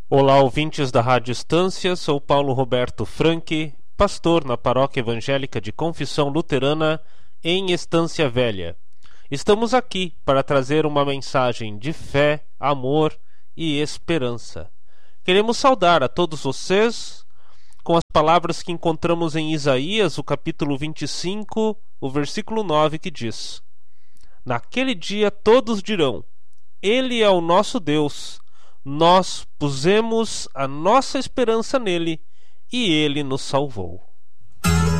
Olá, ouvintes da Rádio Estância, sou Paulo Roberto Franck, pastor na Paróquia Evangélica de Confissão Luterana em Estância Velha. Estamos aqui para trazer uma mensagem de fé, amor e esperança. Queremos saudar a todos vocês com as palavras que encontramos em Isaías, o capítulo 25, o versículo 9, que diz: Naquele dia todos dirão: Ele é o nosso Deus. Nós pusemos a nossa esperança nele e ele nos salvou.